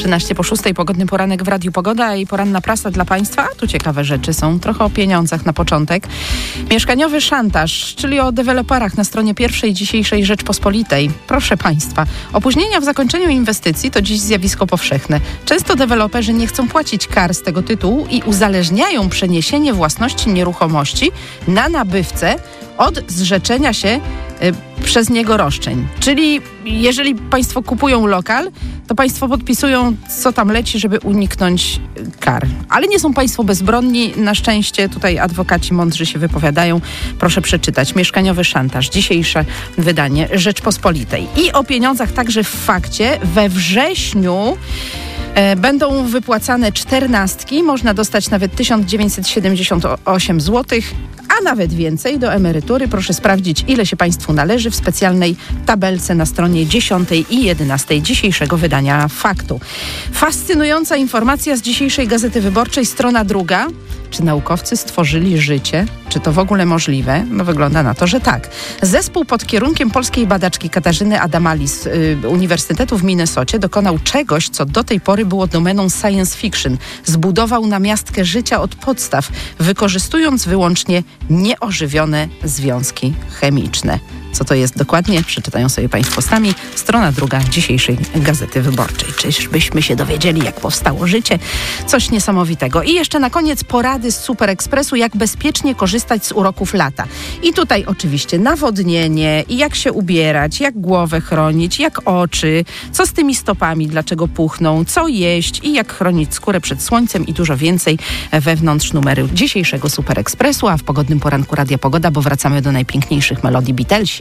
13 po 6, pogodny poranek w Radiu Pogoda i poranna prasa dla Państwa. A tu ciekawe rzeczy są, trochę o pieniądzach na początek. Mieszkaniowy szantaż, czyli o deweloperach na stronie pierwszej dzisiejszej Rzeczpospolitej. Proszę Państwa, opóźnienia w zakończeniu inwestycji to dziś zjawisko powszechne. Często deweloperzy nie chcą płacić kar z tego tytułu i uzależniają przeniesienie własności nieruchomości na nabywcę od zrzeczenia się przez niego roszczeń. Czyli jeżeli Państwo kupują lokal, to Państwo podpisują, co tam leci, żeby uniknąć kar. Ale nie są Państwo bezbronni. Na szczęście tutaj adwokaci mądrzy się wypowiadają. Proszę przeczytać. Mieszkaniowy szantaż. Dzisiejsze wydanie Rzeczpospolitej. I o pieniądzach także w Fakcie. We wrześniu będą wypłacane 14. Można dostać nawet 1978 zł, a nawet więcej do emerytury. Proszę sprawdzić, ile się Państwu należy w specjalnej tabelce na stronie 10 i 11 dzisiejszego wydania Faktu. Fascynująca informacja z dzisiejszej Gazety Wyborczej, strona 2. Czy naukowcy stworzyli życie? Czy to w ogóle możliwe? No wygląda na to, że tak. Zespół pod kierunkiem polskiej badaczki Katarzyny Adamali z Uniwersytetu w Minnesocie dokonał czegoś, co do tej pory było domeną science fiction. Zbudował namiastkę życia od podstaw, wykorzystując wyłącznie nieożywione związki chemiczne. Co to jest dokładnie? Przeczytają sobie Państwo sami. Strona 2 dzisiejszej Gazety Wyborczej. Czyżbyśmy się dowiedzieli, jak powstało życie? Coś niesamowitego. I jeszcze na koniec porady z Super Expressu, jak bezpiecznie korzystać z uroków lata. I tutaj oczywiście nawodnienie, i jak się ubierać, jak głowę chronić, jak oczy, co z tymi stopami, dlaczego puchną, co jeść i jak chronić skórę przed słońcem i dużo więcej wewnątrz numeru dzisiejszego Super Expressu, a w pogodnym poranku Radia Pogoda, bo wracamy do najpiękniejszych melodii Beatlesi.